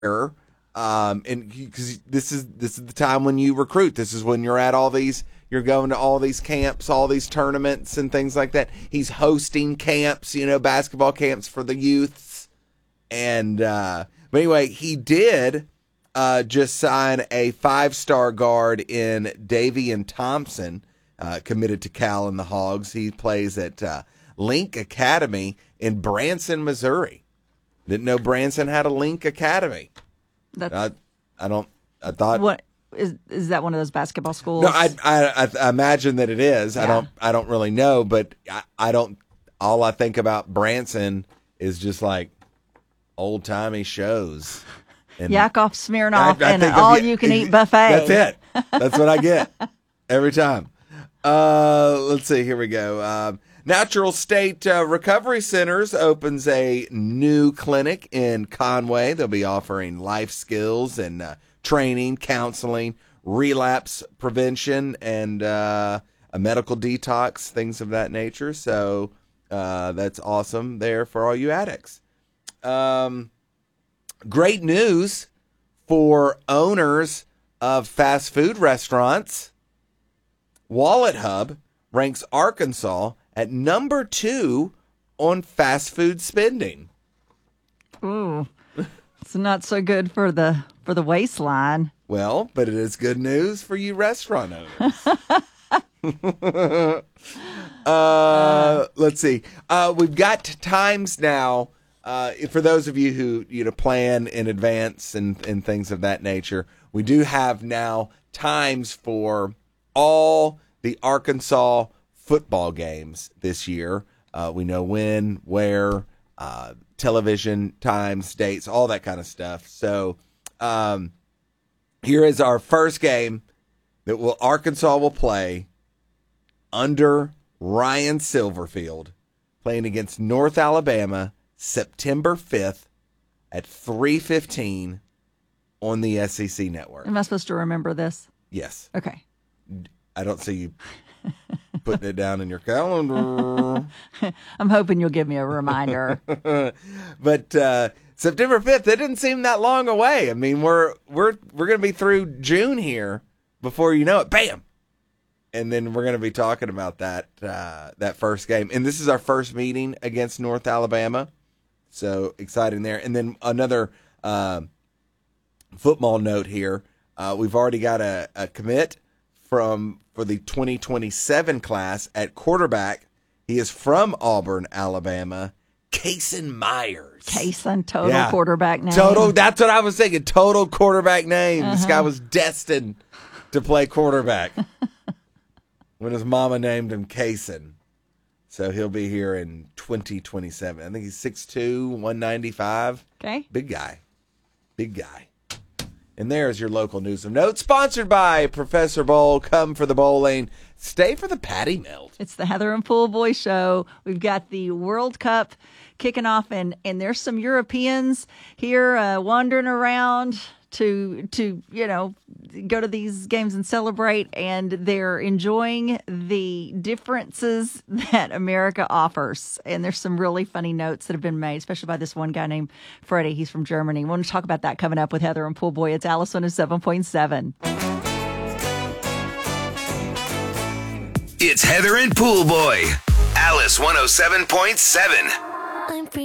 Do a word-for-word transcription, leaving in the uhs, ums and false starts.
Um, and because this is this is the time when you recruit. This is when you're at all these, you're going to all these camps, all these tournaments and things like that. He's hosting camps, you know, basketball camps for the youths. And uh, but anyway, he did uh, just sign a five-star guard in Davian Thompson, uh, committed to Cal and the Hogs. He plays at uh, Link Academy in Branson, Missouri. Didn't know Branson had a Link Academy. That's I, I don't. I thought. What is is that? One of those basketball schools? No, I I, I imagine that it is. Yeah. I don't. I don't really know, but I, I don't. All I think about Branson is just like old timey shows. And Yakov Smirnoff I, I and an think of- all you can eat buffet. That's it. That's what I get every time. Uh, let's see. Here we go. Um, Natural State uh, Recovery Centers opens a new clinic in Conway. They'll be offering life skills and uh, training, counseling, relapse prevention, and uh, a medical detox, things of that nature. So uh, that's awesome there for all you addicts. Um, great news for owners of fast food restaurants. Wallet Hub ranks Arkansas at number two on fast food spending. Ooh, it's not so good for the for the waistline. Well, but it is good news for you restaurant owners. uh, let's see. Uh, we've got times now. Uh, for those of you who you know plan in advance and, and things of that nature, we do have now times for all the Arkansas football games this year. Uh, we know when, where, uh, television times, dates, all that kind of stuff. So um, here is our first game that will Arkansas will play under Ryan Silverfield, playing against North Alabama, September fifth at three fifteen on the S E C network. Am I supposed to remember this? Yes. Okay. I don't see you putting it down in your calendar. I'm hoping you'll give me a reminder. But uh, September fifth, it didn't seem that long away. I mean, we're we're we're going to be through June here before you know it. Bam! And then we're going to be talking about that uh, that first game. And this is our first meeting against North Alabama. So exciting there. And then another uh, football note here. Uh, we've already got a, a commit from for the twenty twenty-seven class at quarterback. He is from Auburn, Alabama. Kason Myers. Kason, total Yeah. quarterback name. Total. That's what I was thinking. Total quarterback name. Uh-huh. This guy was destined to play quarterback when his mama named him Kason. So he'll be here in twenty twenty-seven. I think he's six two, one ninety-five. Okay. Big guy. Big guy. And there's your local news and notes, sponsored by Professor Bowl. Come for the bowling. Stay for the patty melt. It's the Heather and Pool Boy Show. We've got the World Cup kicking off, and, and there's some Europeans here uh, wandering around to, to, you know, go to these games and celebrate, and they're enjoying the differences that America offers. And there's some really funny notes that have been made, especially by this one guy named Freddie. He's from Germany. We're going to talk about that coming up with Heather and Pool Boy. It's Alice one oh seven point seven. It's Heather and Pool Boy. Alice one oh seven point seven.